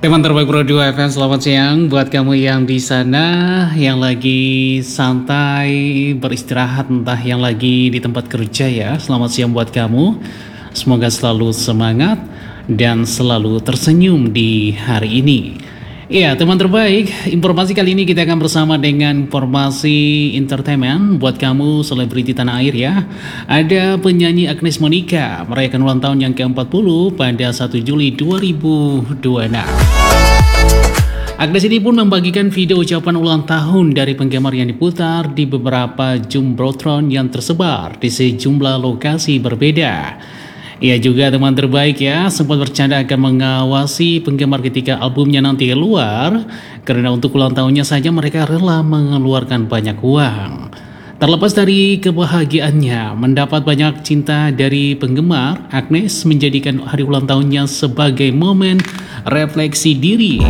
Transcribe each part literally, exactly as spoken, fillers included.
Teman terbaik Pro dua F M, selamat siang buat kamu yang di sana yang lagi santai beristirahat, entah yang lagi di tempat kerja ya. Selamat siang buat kamu. Semoga selalu semangat dan selalu tersenyum di hari ini. Ya, teman terbaik, informasi kali ini kita akan bersama dengan informasi entertainment buat kamu selebriti tanah air ya. Ada penyanyi Agnes Monica merayakan ulang tahun yang ke empat puluh pada satu Juli dua ribu dua puluh enam. Agnes ini pun membagikan video ucapan ulang tahun dari penggemar yang diputar di beberapa jumbotron yang tersebar di sejumlah lokasi berbeda. Ia juga teman terbaik ya, sempat bercanda akan mengawasi penggemar ketika albumnya nanti keluar, karena untuk ulang tahunnya saja mereka rela mengeluarkan banyak uang. Terlepas dari kebahagiaannya mendapat banyak cinta dari penggemar, Agnes menjadikan hari ulang tahunnya sebagai momen refleksi diri.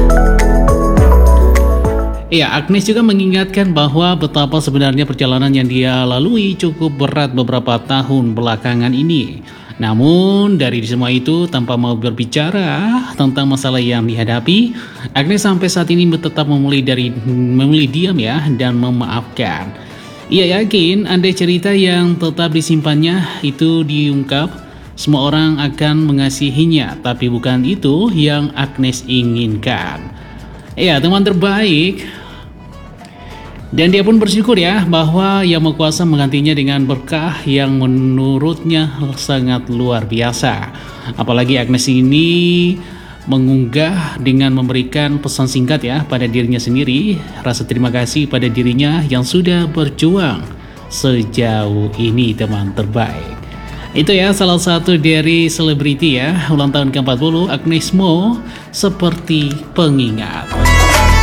Ya, Agnes juga mengingatkan bahwa betapa sebenarnya perjalanan yang dia lalui cukup berat beberapa tahun belakangan ini. Namun dari semua itu, tanpa mau berbicara tentang masalah yang dihadapi, Agnes sampai saat ini tetap memilih dari memilih diam ya dan memaafkan. Ia yakin andai cerita yang tetap disimpannya itu diungkap, semua orang akan mengasihinya, tapi bukan itu yang Agnes inginkan. Ya, teman terbaik. Dan dia pun bersyukur ya bahwa Yang Maha Kuasa menggantinya dengan berkah yang menurutnya sangat luar biasa. Apalagi Agnes ini mengunggah dengan memberikan pesan singkat ya pada dirinya sendiri, rasa terima kasih pada dirinya yang sudah berjuang sejauh ini, teman terbaik. Itu ya salah satu dari selebriti ya ulang tahun ke empat puluh Agnes Mo seperti pengingat.